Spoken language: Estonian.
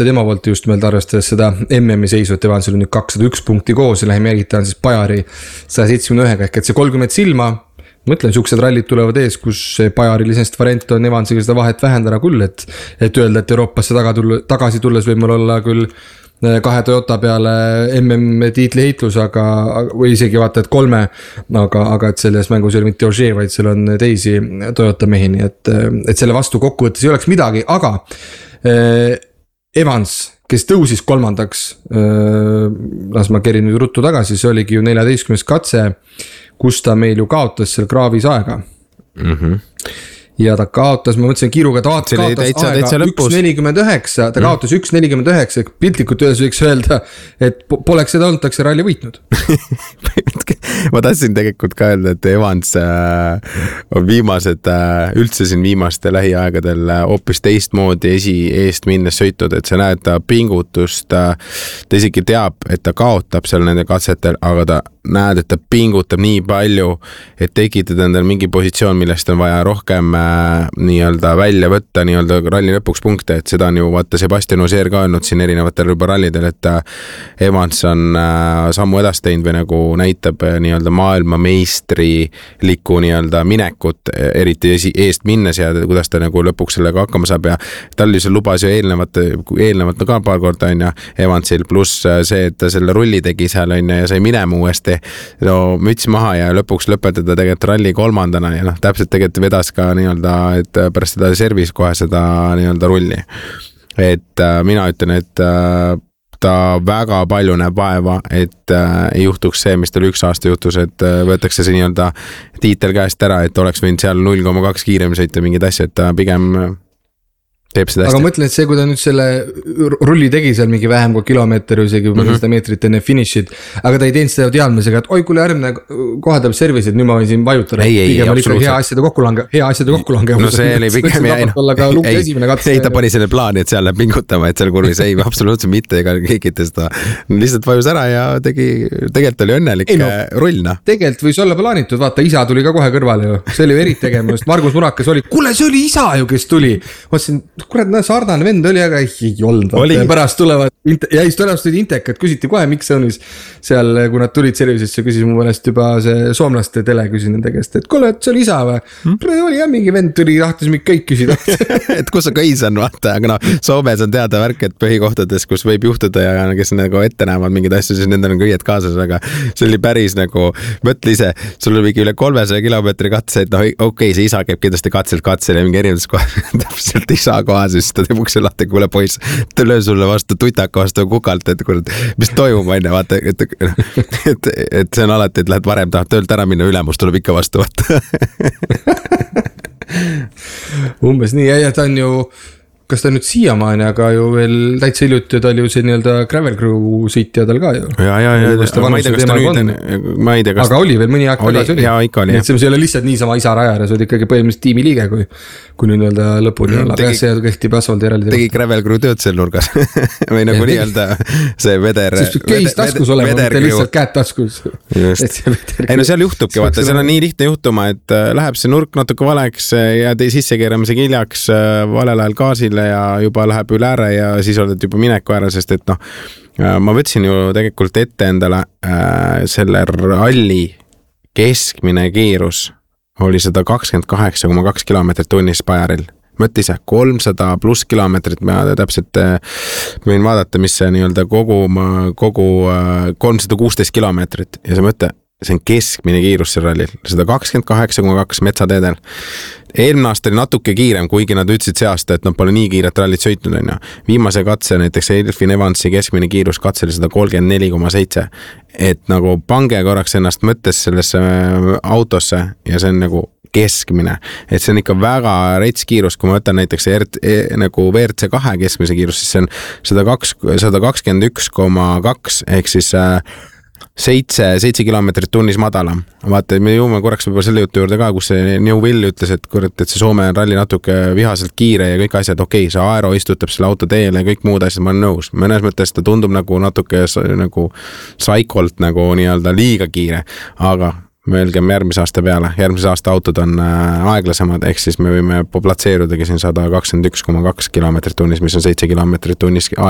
arvestada tema poolt just meelt arvestades seda MM-i seisu, et Evansil on nüüd 201 punkti koos ja lähim järgitaja on siis Bajari 171-ga ehk et see 30 silma. Mõtlen, siuksed rallid tulevad ees, kus Bajari lisest variant on Evansiga seda vahet vähendada küll, et öelda, et Euroopasse tagasi tulles võib mul olla küll 2 Toyota peale MM tiitli heitlus, või isegi vaata, et 3, aga et selles mängus ei ole mitte Ogier, vaid seal on teisi Toyota mehini, et selle vastu kokkuvõttes ei oleks midagi, aga Evans, kes tõusis 3, las ma kerin nüüd ruttu tagasi, see oligi ju 14. katse, kus ta meil ju kaotas seal kraavis aega. Ja ta kaotas, ma mõtlesin kiiruga, ta kaotas aega 1.49, ta kaotas 1.49, piltlikult öeldes võiks öelda, et poleks seda olnud, see ralli võitnud. Ma tahtsin tegelikult ka öelda, et Evans on üldse siin viimaste lähiaegadel hoopis teistmoodi eest minnes sõitud, et sa näed ta pingutust, ta isegi teab, et ta kaotab seal nende katsetel, aga ta näed, et ta pingutab nii palju, et tekitada endal mingi positsioon, millest on vaja rohkem nii-öelda välja võtta nii-öelda ralli lõpuks punkte, et seda on ju vaata Sebastian Ogier ka öelnud siin erinevatel juba rallidel, et Evans on sammu edasi teinud või nagu näitab nii-öelda maailmameistri-liku nii-öelda minekut, eriti eest minnes ja kuidas ta nagu lõpuks sellega hakkama saab ja tal ju see lubas ju eelnevalt ka paar korda on ja Evansil pluss see, et ta selle rulli tegi seal on ja sai minema uuesti, no müts maha ja lõpuks lõpetada tegelikult ralli 3. ja noh, täpselt tegelikult vedas ka nii-öelda, et pärast seda servis kohe seda nii-öelda rulli. Et mina ütlen, et ta väga palju näeb vaeva, et ei juhtuks see, mis tal 1 aasta juhtus, et võetakse see nii-öelda tiitel käest ära, et oleks võinud seal 0,2 kiirem sõita mingid asja, et ta pigem teeb seda hästi. Aga mõtlen, et see, kui ta nüüd selle rulli tegi seal mingi vähem kui kilomeeter või isegi 100 meetrit enne finišid, aga ta ei teinud seda teadmisega, et oi, kuule järgmine kohe tuleb servis, et nüüd ma võin siin vajutada. Pigem oli ikka hea asjade kokkulange. No see oli pigem ei, ta pani selle plaani, et seal läheb pingutama, et seal kurvis ei, absoluutselt mitte, ega keegi ette seda lihtsalt vajus ära ja tegelikult oli õnnelik rullna. Tegelikult võis olla plaanitud, vaata, isa tuli ka kohe kõrvale ju, see oli ju eritegevust, Margus Murakas oli, kuule, see oli isa ju, kes tuli. Kurat, sarnane vend oli, aga ei olnud. Pärast tulevad ja siis tõenäoliselt olid intekad, küsiti kohe, miks see on seal, kui nad tulid servisesse, küsis mu mõnest juba see soomlaste tele, küsin nende käest, et kuule, et see oli isa või? Oli jah, mingi vend tuli, tahtis mind kõik küsida. Et kus see kõis on, vaata, aga no Soomes on teada värk, et põhikohtades, kus võib juhtuda ja kes nagu ette näevad mingid asju, siis nendel on kõied kaasas, aga see oli päris nagu, mõtle ise, sul oli mingi üle 300 kilomeetri katse, et noh, okei, see isa käib kindlasti katsel ja mingi erinevuses kohe, täpselt isa kohas, siis ta teeb ukse lahti, kuule poiss, ta löö sulle vastu tutaka vastu kukalt, et kurat, mis toimub aine, vaata, et see on alati, et lähed varem, tahad töölt ära minna, ülemus tuleb ikka vastu, vaata. Umbes nii, ja ta on ju, kas ta nüüd siiamaani, aga ju veel täitsa hiljuti ta oli ju see nii-öelda Gravel Crew sõitja tal ka ju. Ja, ma ei tea, kas ta nüüd on, aga oli veel mõni aeg tagasi oli. Ja, ikka oli. Et see ei ole lihtsalt niisama isa rajar, see oli ikkagi põhimõtteliselt tiimi liige, kui nüüd nii-öelda lõpuni olla, aga see kehtib asfaldi järeldi. Tegi Gravel Crew tööd seal nurgas või nagu nii-öelda see veder. Siis keis taskus olema, mitte lihtsalt käed taskus. Ei no seal juhtubki, vaata, seal on nii lihtne juhtuma, et läheb see nurk natuke valeks ja sisse keeramise kiljaks valel ajal gaasile ja juba läheb üle ääre ja siis oled juba mineku ära, sest et noh, ma võtsin ju tegelikult ette endale selle ralli keskmine kiirus oli 128,2 kilomeetrit tunnis Bajaril. Mõtle ise, 300 pluss kilomeetrit, ma täpselt võin vaadata, mis see nii-öelda kogu 316 kilomeetrit ja see mõte, see on keskmine kiirus seal rallil, 128,2 metsateedel. Eelmine aasta oli natuke kiirem, kuigi nad ütlesid see aasta, et nad pole nii kiiret rallit sõitnud. On. Viimase katse, näiteks Elfin Evansi keskmine kiirus katse oli 134,7. Et nagu pange korraks ennast mõttes sellesse autosse ja see on nagu keskmine. Et see on ikka väga rets kiirus, kui ma võtan näiteks nagu WRC2 keskmise kiirus, siis see on 121,2 ehk siis 7 kilomeetrit tunnis madalam. Vaata, me jõuame korraks võib-olla selle jutu juurde ka, kus see New Will ütles, et see Soome ralli natuke vihaselt kiire ja kõik asjad, okei, see aero istutab selle auto teele ja kõik muud asjad, ma olen nõus. Mõnes mõttes ta tundub nagu natuke nagu saikolt nagu nii-öelda liiga kiire, aga mõelgem järgmise aasta peale. Järgmise aasta autod on aeglasemad, ehk siis me võime platseerudagi siin 121,2 kilomeetrit tunnis, mis on 7 kilomeetrit tunnis